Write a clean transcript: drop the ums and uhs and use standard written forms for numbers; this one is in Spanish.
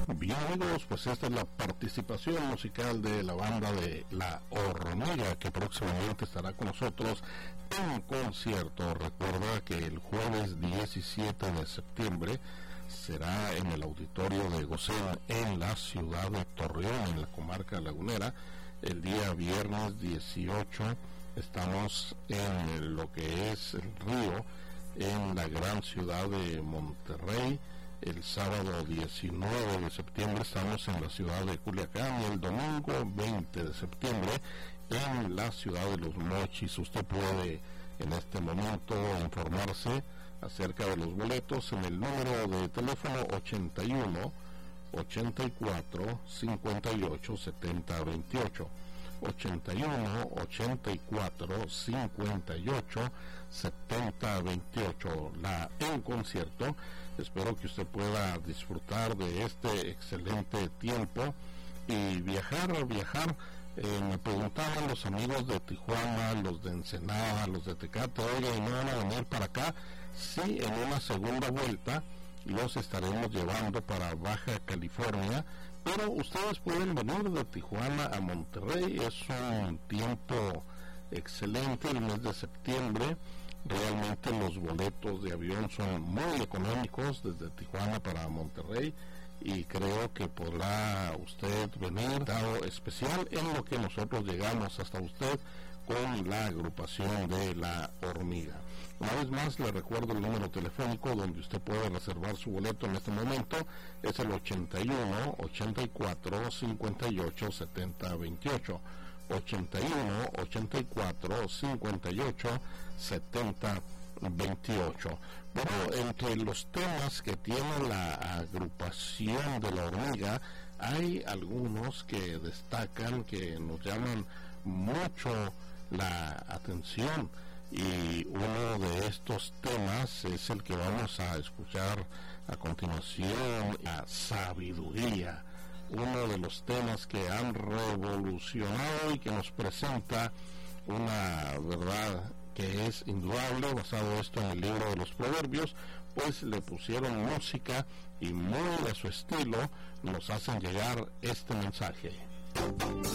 Bien, amigos, pues esta es la participación musical de la banda de La Hormiga, que próximamente estará con nosotros en concierto. Recuerda que el jueves 17 de septiembre será en el auditorio de Gosén en la ciudad de Torreón, en la comarca lagunera. El día viernes 18 estamos en lo que es el Río, en la gran ciudad de Monterrey. El sábado 19 de septiembre estamos en la ciudad de Culiacán y el domingo 20 de septiembre en la ciudad de Los Mochis. Usted puede en este momento informarse acerca de los boletos en el número de teléfono 81 84 58 70 28. 81 84 58 70 28. La En Concierto. Espero que usted pueda disfrutar de este excelente tiempo y viajar. Me preguntaban los amigos de Tijuana, los de Ensenada, los de Tecate, oye, ¿no van a venir para acá? Sí, en una segunda vuelta los estaremos llevando para Baja California, pero ustedes pueden venir de Tijuana a Monterrey. Es un tiempo excelente el mes de septiembre. Realmente los boletos de avión son muy económicos desde Tijuana para Monterrey y creo que podrá usted venir dado especial en lo que nosotros llegamos hasta usted con la agrupación de La Hormiga. Una vez más le recuerdo el número telefónico donde usted puede reservar su boleto en este momento. Es el 81 84 58 70 28. 81 84 58 70 28. Bueno, entre los temas que tiene la agrupación de La Hormiga hay algunos que destacan, que nos llaman mucho la atención, y uno de estos temas es el que vamos a escuchar a continuación, La Sabiduría, uno de los temas que han revolucionado y que nos presenta una verdad que es indudable. Basado esto en el libro de los Proverbios, pues le pusieron música y muy a su estilo nos hacen llegar este mensaje.